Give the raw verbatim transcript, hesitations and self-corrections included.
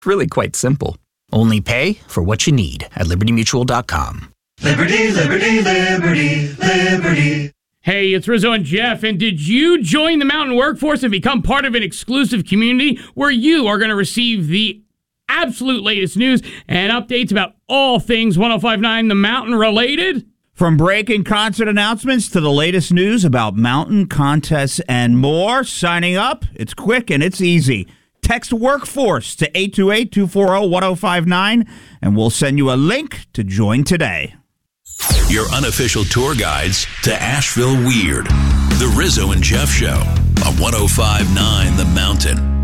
Really quite simple. Only pay for what you need at liberty mutual dot com. Liberty, liberty, liberty, liberty. Hey, it's Rizzo and Jeff, and did you join the Mountain Workforce and become part of an exclusive community where you are going to receive the absolute latest news and updates about all things ten fifty-nine The Mountain related? From breaking concert announcements to the latest news about mountain contests and more, signing up, it's quick and it's easy. Text Workforce to eight two eight, two four zero, one zero five nine, and we'll send you a link to join today. Your unofficial tour guides to Asheville Weird. The Rizzo and Jeff Show on ten fifty-nine The Mountain.